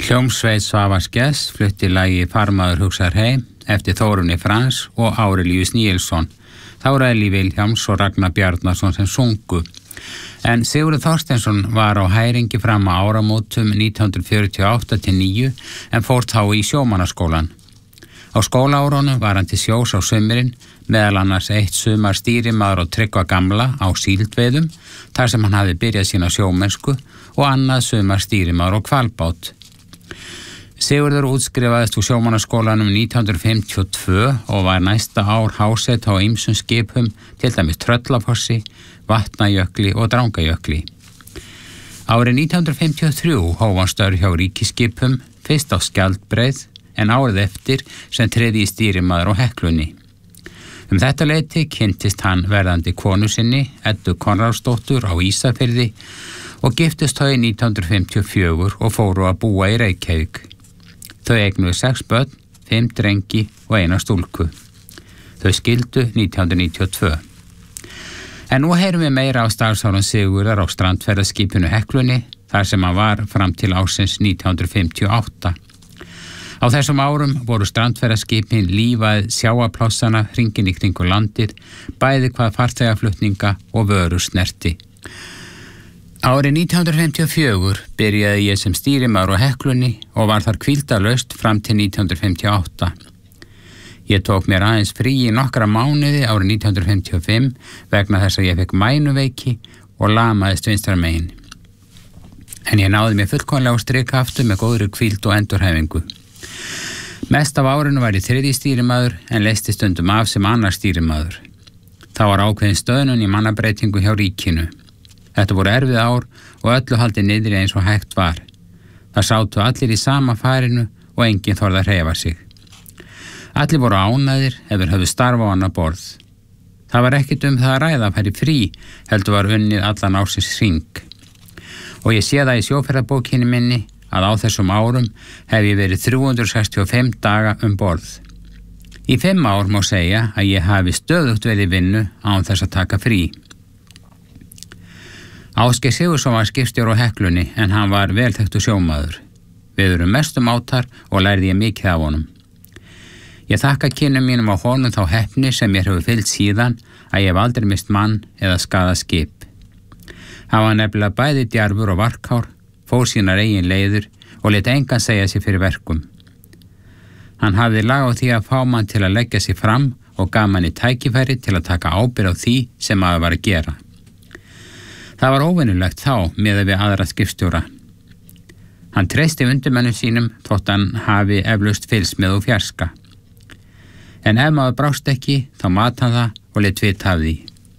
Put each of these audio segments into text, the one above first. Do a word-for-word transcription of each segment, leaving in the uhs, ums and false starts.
Hljómsveit Svavars Gests flutti lagið Farmaður hugsar heim eftir Þórunni Frans og Árelíus Níelsson. Þá var Elí Vilhjálms og Ragnar Bjarnason sem sungu. En Sigurður Þorsteinsson var á hæringi fram á áramótum nítján hundruð fjörutíu og átta til níu en fór þá í sjómannaskólan. Á skólaárunum var hann til sjós á sumrin, meðal annars eitt sumar stýrimaður og Tryggva gamla á síldveiðum, þar sem hann hafði byrjað sína sjómennsku, og annað sumar stýrimaður og hvalbát. Sigurður útskrifaðist úr sjómannaskólanum nítján hundruð fimmtíu og tvö og var næsta ár hásett á ýmsum skipum, til dæmis Tröllafossi, Vatnajökli og Drangajökli. Árið nítján hundruð fimmtíu og þrjú hóf hann störf hjá ríkiskipum, fyrst á Skjaldbreið, en árið eftir sem þriðji stýrimaður á Heklunni. Um þetta leyti kynntist hann verðandi konu sinni, Eddu Konráðsdóttur á Ísafirði, og giftist þau nítján hundruð fimmtíu og fjögur og fóru að búa í Reykjavík. Þau eignuðu sex börn, fimm drengi og eina stúlku. Þau skildu nítján hundruð níutíu og tvö. En nú heyrum við meira á starfsárum Sigurðar á strandferðaskipinu Heklunni, þar sem hann var fram til ársins nítján hundruð fimmtíu og átta. Á þessum árum voru strandferðaskipin lífað sjávarplássana hringinn í kringum landið, bæði hvað farþegaflutninga og vörur snerti. Árið nítján hundruð fimmtíu og fjögur byrjaði ég sem stýrimaður á Heklunni og var þar hvíldarlaust fram til nítján hundruð fimmtíu og átta. Ég tók mér aðeins frí í nokkra mánuði árið nítján hundruð fimmtíu og fimm vegna þess að ég fekk mænuveiki og lamaðist vinstra megin. En ég náði mér fullkomlega á strik aftur með góðri hvíld og endurhæfingu. Mest af árinu var ég þriðji stýrimaður en leysti stundum af sem annar stýrimaður. Það var ákveðin stöðnun í mannabreitingu hjá ríkinu. Þetta voru erfið ár og öllu haldið niðri eins og hægt var. Það sátu allir í sama farinu og enginn þorði að hreyfa sig. Allir voru ánægðir ef þeir höfðu starfa á annað borð. Það var ekkert um það að ræða að færi frí, heldur var unnið allan ársins hring. Og ég sé það í sjóferðabókinni minni að á þessum árum hef ég verið þrjú hundruð sextíu og fimm daga um borð. Í fimm ár má segja að ég hafi stöðugt verið í vinnu án þess að taka frí. Ásgeir Sigurðsson var skipstjóri á Heklunni en hann var velþekktur sjómaður. Við erum mestum átar og lærði ég mikið af honum. Ég þakka kynnum mínum á honum þá heppni sem mér hefur fylgt síðan að ég hef aldrei mist mann eða skaðað skip. Hann var nefnilega bæði djarfur og varkár, fór sínar eigin leiður og lét engan segja sér fyrir verkum. Hann hafði lag á því að fá mann til að leggja sig fram og gaf manni tækifæri til að taka ábyrgð á því sem maður var að gera. Það var óvenjulegt þá miðað við aðra skipstjóra. Hann treysti undirmönnum sínum þótt hann hafi eflaust fylgst með og fjarska. En ef maður brást ekki, þá mat hann það og lét vita af því.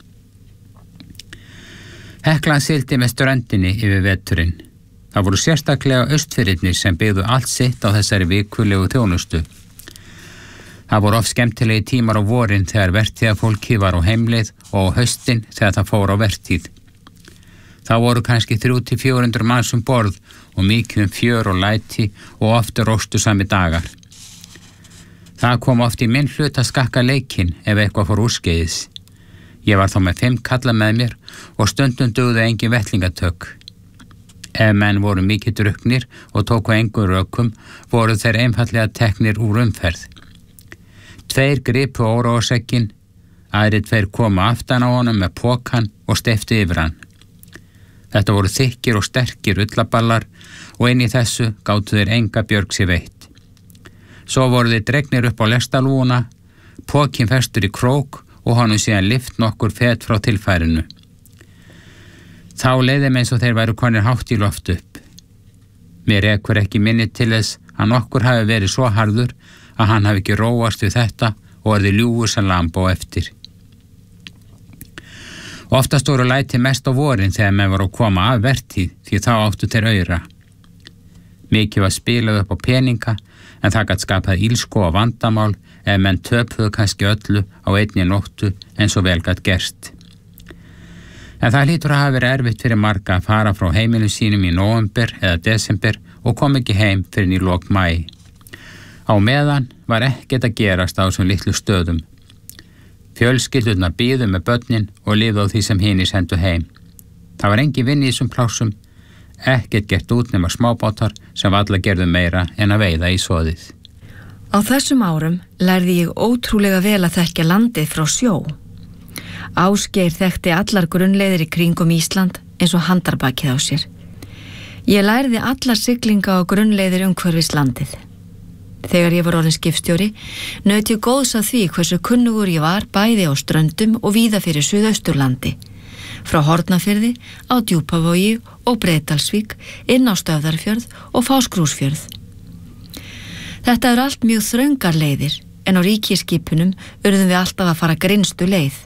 Heklan sigldi með ströndinni yfir veturinn. Það voru sérstaklega austfirðirnir sem byggðu allt sitt á þessari vikulegu þjónustu. Það voru oft skemmtilegi tímar á vorin þegar vertíðafólkið var á heimleið og á haustin þegar það fór á vertíð. Þá voru kannski þrjú til fjögur hundruð manns um borð og mikið um fjör og læti og oft róstu sami dagar. Það kom oft í minn hlut að skakka leikinn ef eitthvað fór úrskeiðis. Ég var þá með fimm kalla með mér og stundum dugðu engin vettlingatök. Ef menn voru mikið drukknir og tóku engur rökum, voru þeir einfallega teknir úr umferð. Tveir gripu óróasekkin, aðrir tveir komu aftan á honum með pokan og steyptu yfir hann. Þetta voru þykkir og sterkir ullaballar og inn í þessu gátu þeir enga björg sér veitt. Svo voru þeir dregnir upp á lestalúuna, pokinn festur í krók og honum síðan lyft nokkur fet frá tilfærinu. Þá leiði eins og þeir væru konir hátt í loft upp. Mér rekur ekki minni til þess að nokkur hafi verið svo harður að hann hafi ekki róast við þetta og orðið ljúfur sem lamb á eftir. Oftast voru læti mest á vorin þegar menn voru að koma af vertíð því þá áttu þeir aura. Mikið var spilað upp á peninga en það gat skapað ílsku og vandamál ef menn töpuðu kannski öllu á einni nóttu eins og vel gat gerst. En það hlýtur að hafa verið erfitt fyrir marga að fara frá heimilum sínum í nóvember eða desember og kom ekki heim fyrir í lok maí. Á meðan var ekkert að gerast á þessum litlu stöðum. Fjölskyldurnar biðu með börnin og lifðu á því sem hinir sendu heim. Það var engin vinni í þessum plásum, ekkert gert út nema smábátar sem alla gerðu meira en að veiða í soðið. Á þessum árum lærði ég ótrúlega vel að þekkja landið frá sjó. Ásgeir þekkti allar grunnleiðir í kringum Ísland eins og handarbakið á sér. Ég lærði allar siglinga og grunnleiðir umhverfis landið. Þegar ég var orðin skipstjóri, naut ég góðs að því hversu kunnugur ég var bæði á ströndum og víða fyrir Suðausturlandi, frá Hornafirði á Djúpavogi og Breiðdalsvík, inn á Stöðvarfjörð og Fáskrúðsfjörð. Þetta eru allt mjög þröngar leiðir, en á ríkiskipunum urðum við alltaf að fara grynnstu leið.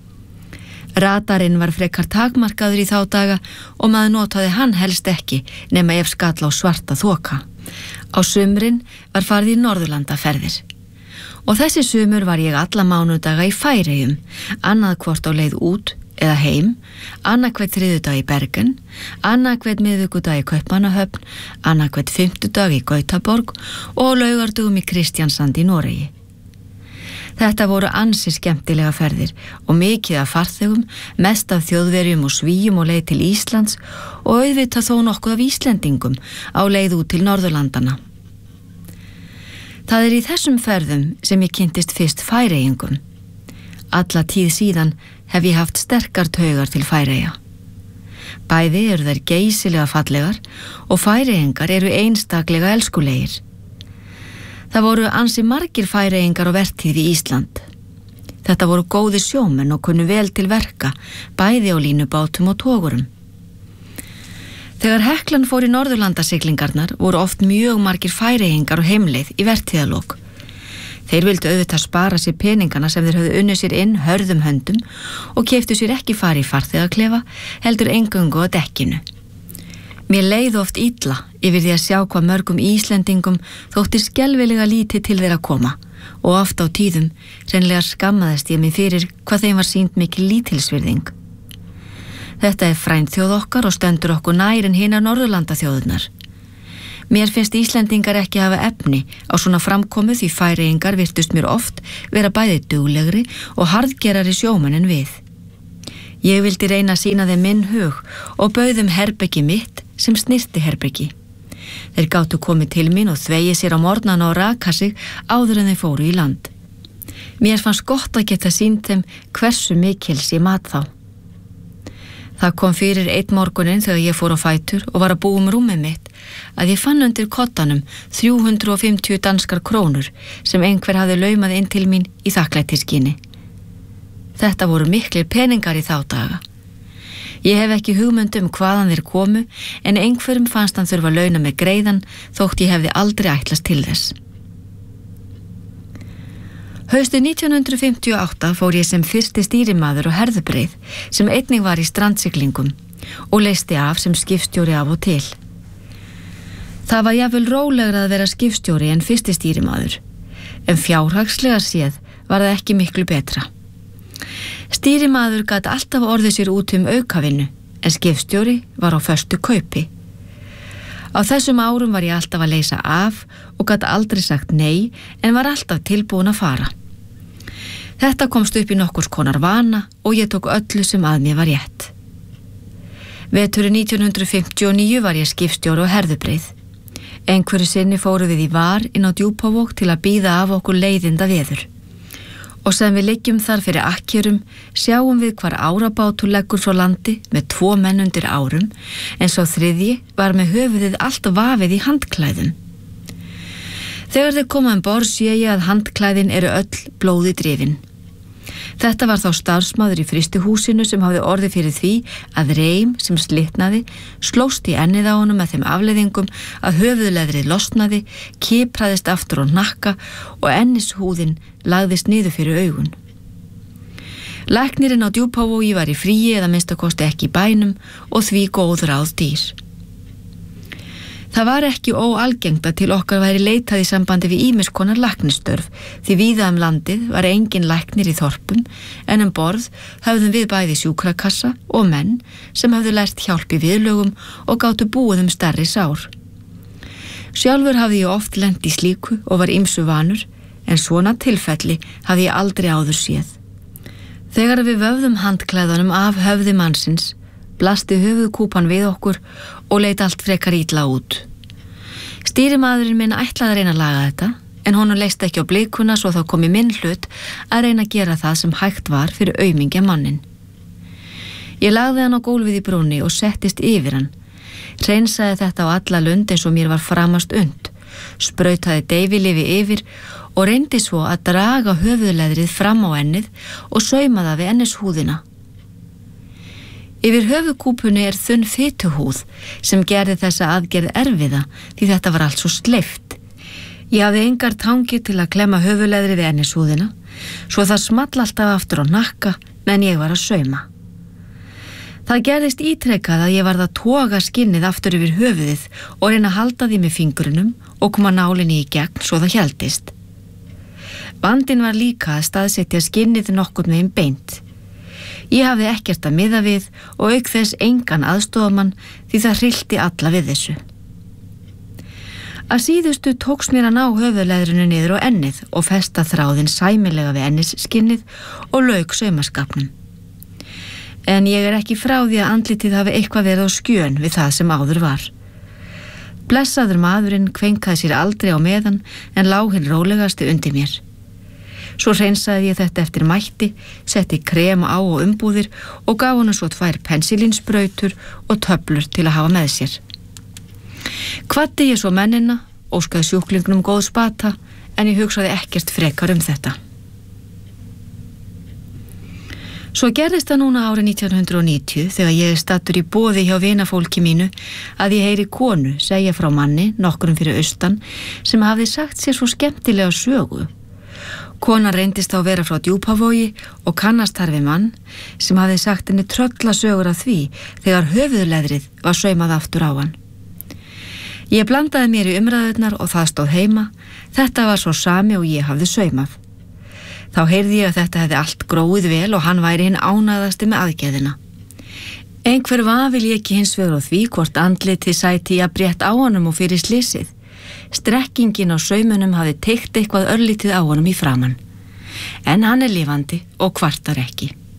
Radarinn var frekar takmarkaður í þá daga og maður notaði hann helst ekki nema ef skall á svarta þoka. Á sumrin var farið í Norðurlandaferðir. Og þessi sumur var ég alla mánudaga í Færeyjum, annað hvort á leið út eða heim, annað hvert þriðjudag í Bergen, annað hvert miðvikudag í Kaupmannahöfn, annað hvert fimmtudag í Gautaborg og laugardugum í Kristiansand í Noregi. Þetta voru ansi skemmtilega ferðir og mikið af farþegum, mest af Þjóðverjum og Svíum og leið til Íslands og auðvitað þó nokkuð af Íslendingum á leið út til Norðurlandana. Það er í þessum ferðum sem ég kynntist fyrst Færeyingum. Alla tíð síðan hef ég haft sterkar taugar til Færeyja. Bæði eru þær geysilega fallegar og Færeyingar eru einstaklega elskulegir. Það voru ansi margir Færeyingar á vertíð í Ísland. Þetta voru góði sjómenn og kunnu vel til verka, bæði á línubátum og togurum. Þegar Heklan fór í Norðurlandasiglingarnar voru oft mjög margir Færeyingar á heimleið í vertíðalok. Þeir vildu auðvitað spara sér peningana sem þeir höfðu unnið sér inn hörðum höndum og keyptu sér ekki fari í farþegaklefa, heldur eingöngu á dekkinu. Mér leið oft illa yfir því að sjá hvað mörgum Íslendingum þótti skelfilega lítið til þeirra koma og oft á tíðum hreinlega skammaðist ég mig fyrir hvað þeim var sýnd mikil lítilsvirðing. Þetta er frændþjóð okkar og stendur okkur nær en hinar Norðurlandaþjóðirnar. Mér finnst Íslendingar ekki hafa efni á svona framkomu því Færeyingar virtust mér oft vera bæði duglegri og harðgerari sjómenn en við. Ég vildi reyna að sýna þeim minn hug og bauðum herbeggi mitt sem snirti herbeggi. Þeir gátu komið til mín og þvegið sér á morgnana og raka sig áður en þeir fóru í land. Mér fannst gott að geta sýnt þeim hversu mikils ég mat þá. Það kom fyrir einn morguninn þegar ég fór á fætur og var að búa um rúmið mitt að ég fann undir koddanum þrjú hundruð fimmtíu danskar krónur sem einhver hafði laumað inn til mín í þakklætisskyni. Þetta voru miklir peningar í þá daga. Ég hef ekki hugmynd um hvaðan þeir komu en einhverjum fannst hann þurfa að launa með greiðan þótt ég hefði aldrei ætlast til þess. Haustið nítján hundruð fimmtíu og átta fór ég sem fyrsti stýrimaður á Herðubreið sem einnig var í strandsiglingum og leysti af sem skipstjóri af og til. Það var jafnvel rólegra að vera skipstjóri en fyrsti stýrimaður, en fjárhagslega séð var það ekki miklu betra. Stýrimaður gat alltaf orðið sér út um aukavinnu, en skipstjóri var á föstu kaupi. Á þessum árum var ég alltaf að leysa af og gat aldrei sagt nei, en var alltaf tilbúin að fara. Þetta komst upp í nokkurs konar vana og ég tók öllu sem að mér var rétt. Veturinn nítján hundruð fimmtíu og níu var ég skipstjóri á Herðubreið. Einhverju sinni fóru við í var inn á Djúpavog til að bíða af okkur leiðinda veður. Og sem við liggjum þar fyrir akkjörum sjáum við hvar árabátur leggur frá landi með tvo menn undir árum en sá þriðji var með höfuðið allt vafið í handklæðum. Þegar þeir koma um borð sé ég að handklæðin eru öll blóði drifin. Þetta var þá starfsmaður í frystihúsinu sem hafði orðið fyrir því að reim sem slitnaði slóst í ennið á honum með þeim afleiðingum að höfuðleðrið losnaði, kipraðist aftur á hnakka og ennishúðin lagðist niður fyrir augun. Læknirinn á Djúpavogi var í fríi eða minnstakosti ekki í bænum og því góð ráð dýr. Það var ekki óalgengt að til okkar væri leitað í sambandi við ýmiss konar læknistörf því víða um landið var engin læknir í þorpum en um borð höfðum við bæði sjúkrakassa og menn sem höfðu lært hjálp í viðlögum og gátu búið um stærri sár. Sjálfur hafði ég oft lent í slíku og var ýmsu vanur en svona tilfelli hafði ég aldrei áður séð. Þegar við vöfðum handklæðunum af höfði mannsins Blasti höfuðkúpan við okkur og leit allt frekar illa út. Stýrimaðurinn minn ætlaði að reyna að laga þetta, en honum leist ekki á blikuna svo þá kom í minn hlut að reyna að gera það sem hægt var fyrir aumingja mannin. Ég lagði hann á gólfið í brúnni og settist yfir hann, hreinsaði þetta á alla lund eins og mér var framast und, sprautaði deyfilyfi yfir og reyndi svo að draga höfuðleðrið fram á ennið og sauma það við ennishúðina. Yfir höfuðkúpunni er þunn fituhúð sem gerði þessa aðgerð erfiða því þetta var allt svo sleift. Ég hafði engar tangir til að klemma höfuðleðrið við ennishúðina svo það small alltaf aftur á hnakka meðan ég var að sauma. Það gerðist ítrekað að ég varð að toga skinnið aftur yfir höfuðið og reyna að halda því með fingrunum og koma nálinni í gegn svo það héldist. Vandinn var líka að staðsetja skinnið nokkurn veginn beint. Ég hafði ekkert að miða við og auk þess engan aðstofamann því það hryllti alla við þessu. Að síðustu tókst mér að ná höfuðleðrinu niður á ennið og festa þráðinn sæmilega við ennisskinnið og lauk saumaskapnum. En ég er ekki frá því að andlitið hafi eitthvað verið á skjön við það sem áður var. Blessaður maðurinn kvenkaði sér aldrei á meðan en lá hinn rólegasti undir mér. Svo hreinsaði ég þetta eftir mætti, setti krem á og umbúðir og gaf honum svo tvær pensilínsbrautur og töflur til að hafa með sér. Kvaddi ég svo mennina, óskaði sjúklingnum góðs bata, en ég hugsaði ekkert frekar um þetta. Svo gerðist það núna árið nítján hundruð níutíu þegar ég er stattur í boði hjá vinafólki mínu að ég heyri konu segja frá manni nokkrum fyrir austan sem hafði sagt sér svo skemmtilega sögu. Konan reyndist þá vera frá Djúpavogi og kannast þar við mann sem hafði sagt henni tröllasögur af því þegar höfuðleðrið var saumað aftur á hann. Ég blandaði mér í umræðurnar og það stóð heima. Þetta var svo sami og ég hafði saumað. Þá heyrði ég að þetta hefði allt gróið vel og hann væri hinn ánægðasti með aðgerðina. Einhver vafi léki hins vegar á því hvort andlitið sæti að brétt á honum og fyrir slysið. Strekkingin á saumunum hafði teygt eitthvað örlítið á honum í framan. En hann er lifandi og kvartar ekki.